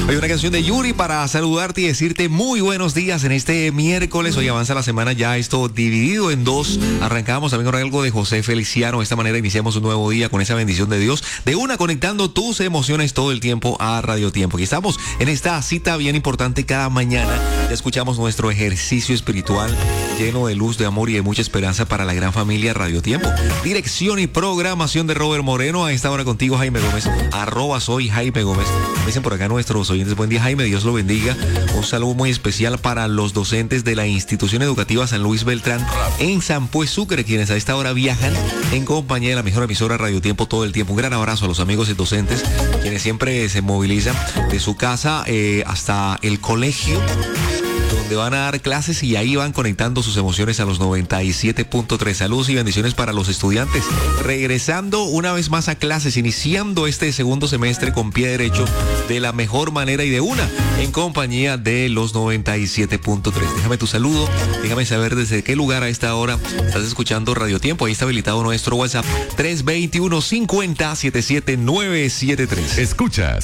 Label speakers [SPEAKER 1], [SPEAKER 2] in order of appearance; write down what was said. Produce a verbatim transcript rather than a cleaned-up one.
[SPEAKER 1] Hay una canción de Yuri para saludarte y decirte muy buenos días en este miércoles. Hoy avanza la semana ya, esto dividido en dos. Arrancamos también con algo de José Feliciano. De esta manera iniciamos un nuevo día con esa bendición de Dios. De una, conectando tus emociones todo el tiempo a Radio Tiempo. Y estamos en esta cita bien importante cada mañana. Ya escuchamos nuestro ejercicio espiritual lleno de luz, de amor y de mucha esperanza para la gran familia Radio Tiempo. Dirección y programación de Robert Moreno. A esta hora contigo, Jaime Gómez. Arroba soy Jaime Gómez. Dicen por acá nuestros oyentes, buen día Jaime, Dios lo bendiga. Un saludo muy especial para los docentes de la institución educativa San Luis Beltrán en San Pues Sucre, quienes a esta hora viajan en compañía de la mejor emisora Radio Tiempo todo el tiempo. Un gran abrazo a los amigos y docentes, quienes siempre se movilizan de su casa eh, hasta el colegio, donde van a dar clases y ahí van conectando sus emociones a los noventa y siete punto tres. Saludos y bendiciones para los estudiantes. Regresando una vez más a clases, iniciando este segundo semestre con pie derecho de la mejor manera y de una, en compañía de los noventa y siete punto tres. Déjame tu saludo, déjame saber desde qué lugar a esta hora estás escuchando Radio Tiempo. Ahí está habilitado nuestro WhatsApp tres dos uno, cincuenta, setenta y siete, novecientos setenta y tres.
[SPEAKER 2] Escuchas